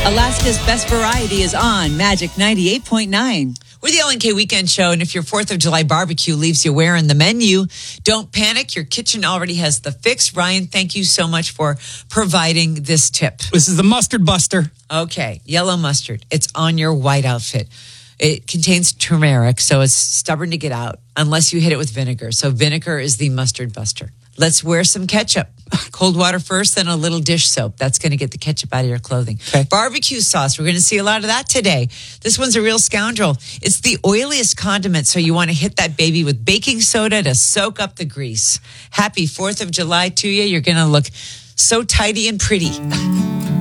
Alaska's Best Variety is on Magic 98.9. We're the LNK Weekend Show, and if your 4th of July barbecue leaves you wearing the menu, don't panic. Your kitchen already has the fix. Ryan, thank you so much for providing this tip. This is the Mustard Buster. Okay, yellow mustard. It's on your white outfit. It contains turmeric, so it's stubborn to get out unless you hit it with vinegar. So vinegar is the mustard buster. Let's wear some ketchup. Cold water first, then a little dish soap. That's going to get the ketchup out of your clothing. Okay. Barbecue sauce. We're going to see a lot of that today. This one's a real scoundrel. It's the oiliest condiment, so you want to hit that baby with baking soda to soak up the grease. Happy 4th of July to you. You're going to look so tidy and pretty.